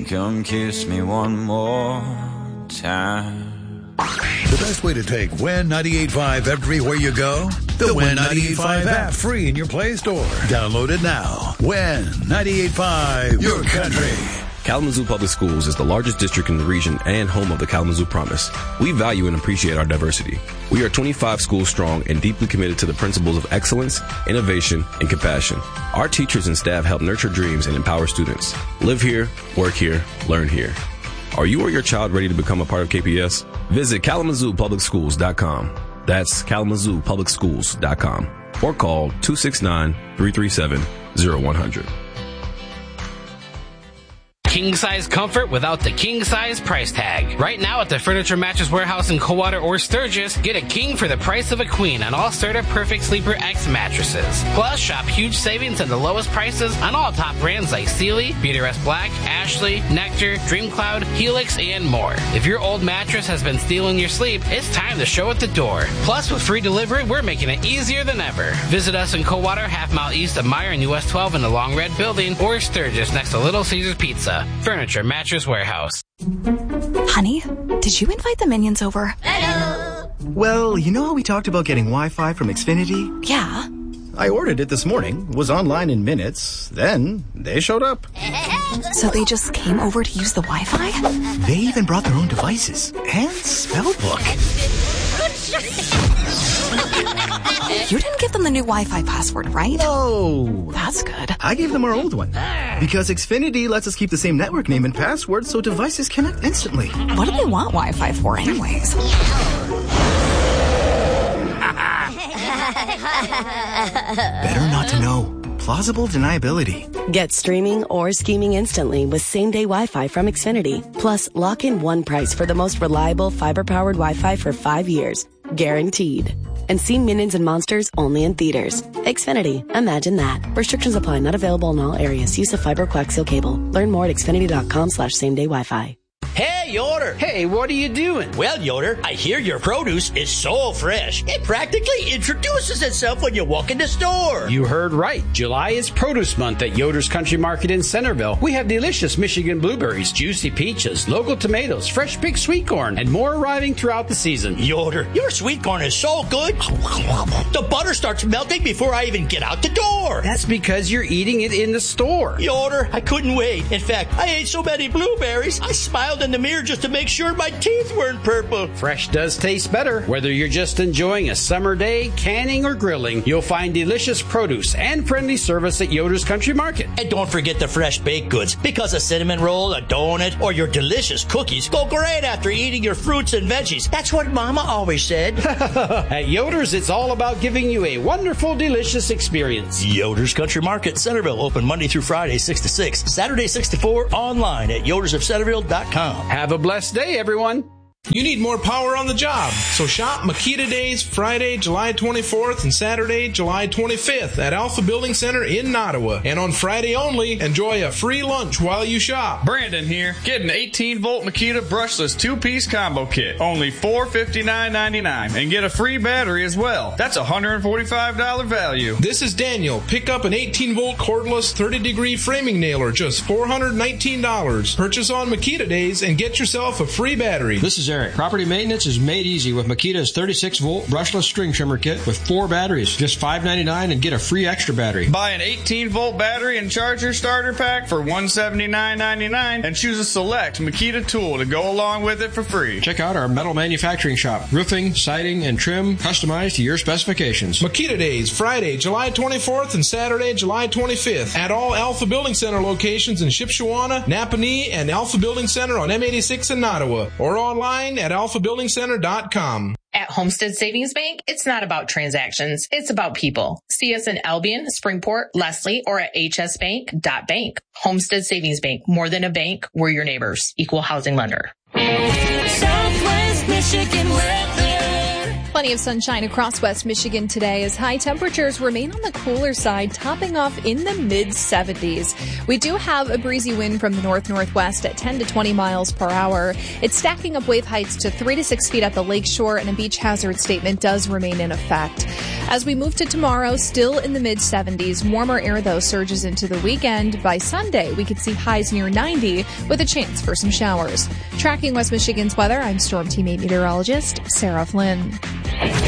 Come kiss me one more time. The best way to take Win 98.5 everywhere you go? The Win 98.5 app, free in your Play Store. Download it now. Win 98.5, your country. Kalamazoo Public Schools is the largest district in the region and home of the Kalamazoo Promise. We value and appreciate our diversity. We are 25 schools strong and deeply committed to the principles of excellence, innovation, and compassion. Our teachers and staff help nurture dreams and empower students. Live here, work here, learn here. Are you or your child ready to become a part of KPS? Visit KalamazooPublicSchools.com. That's KalamazooPublicSchools.com. Or call 269-337-0100. King size comfort without the king size price tag. Right now at the Furniture Mattress Warehouse in Coldwater or Sturgis, get a king for the price of a queen on all Serta Perfect Sleeper X mattresses. Plus, shop huge savings at the lowest prices on all top brands like Sealy, Beautyrest Black, Ashley, Nectar, DreamCloud, Helix, and more. If your old mattress has been stealing your sleep, it's time to show at the door. Plus, with free delivery, we're making it easier than ever. Visit us in Coldwater, half-mile east of Meyer and US 12 in the Long Red Building, or Sturgis next to Little Caesars Pizza. Furniture Mattress Warehouse. Honey, did you invite the minions over? Hello. Well, you know how we talked about getting Wi-Fi from Xfinity? Yeah. I ordered it this morning, was online in minutes, then they showed up. So they just came over to use the Wi-Fi? They even brought their own devices and spell book. You didn't give them the new Wi-Fi password, right? No. That's good. I gave them our old one. Because Xfinity lets us keep the same network name and password so devices connect instantly. What do they want Wi-Fi for anyways? Better not to know. Plausible deniability. Get streaming or scheming instantly with same-day Wi-Fi from Xfinity. Plus, lock in one price for the most reliable fiber-powered Wi-Fi for 5 years. Guaranteed. And see Minions and Monsters only in theaters. Xfinity. Imagine that. Restrictions apply. Not available in all areas. Use of fiber coaxial cable. Learn more at xfinity.com/same-day Wi-Fi. Hey, Yoder! Hey, what are you doing? Well, Yoder, I hear your produce is so fresh. It practically introduces itself when you walk in the store. You heard right. July is Produce Month at Yoder's Country Market in Centerville. We have delicious Michigan blueberries, juicy peaches, local tomatoes, fresh big sweet corn, and more arriving throughout the season. Yoder, your sweet corn is so good. The butter starts melting before I even get out the door. That's because you're eating it in the store. Yoder, I couldn't wait. In fact, I ate so many blueberries, I smiled in the mirror just to make sure my teeth weren't purple. Fresh does taste better. Whether you're just enjoying a summer day, canning, or grilling, you'll find delicious produce and friendly service at Yoder's Country Market. And don't forget the fresh baked goods, because a cinnamon roll, a donut, or your delicious cookies go great after eating your fruits and veggies. That's what Mama always said. At Yoder's, it's all about giving you a wonderful, delicious experience. Yoder's Country Market, Centerville, open Monday through Friday, 6 to 6, Saturday 6 to 4, online at yodersofcenterville.com. Have a blessed day, everyone. You need more power on the job, so shop Makita Days Friday, July 24th and Saturday, July 25th at Alpha Building Center in Nottawa. And on Friday only, enjoy a free lunch while you shop. Brandon here. Get an 18-volt Makita brushless 2-piece combo kit. Only $459.99. And get a free battery as well. That's a $145 value. This is Daniel. Pick up an 18-volt cordless 30-degree framing nailer, just $419. Purchase on Makita Days and get yourself a free battery. This is Eric. Property maintenance is made easy with Makita's 36-volt brushless string trimmer kit with 4 batteries. Just $5.99 and get a free extra battery. Buy an 18-volt battery and charger starter pack for $179.99 and choose a select Makita tool to go along with it for free. Check out our metal manufacturing shop. Roofing, siding, and trim customized to your specifications. Makita Days, Friday, July 24th and Saturday, July 25th at all Alpha Building Center locations in Shipshewana, Napanee, and Alpha Building Center on M86 in Nottawa, or online at alphabuildingcenter.com. At Homestead Savings Bank, it's not about transactions. It's about people. See us in Albion, Springport, Leslie, or at hsbank.bank. Homestead Savings Bank, more than a bank, we're your neighbors. Equal housing lender. Southwest Michigan weather. Plenty of sunshine across West Michigan today as high temperatures remain on the cooler side, topping off in the mid-70s. We do have a breezy wind from the north-northwest at 10 to 20 miles per hour. It's stacking up wave heights to 3 to 6 feet at the lakeshore, and a beach hazard statement does remain in effect. As we move to tomorrow, still in the mid-70s. Warmer air, though, surges into the weekend. By Sunday, we could see highs near 90 with a chance for some showers. Tracking West Michigan's weather, I'm Storm Team 8 meteorologist Sarah Flynn.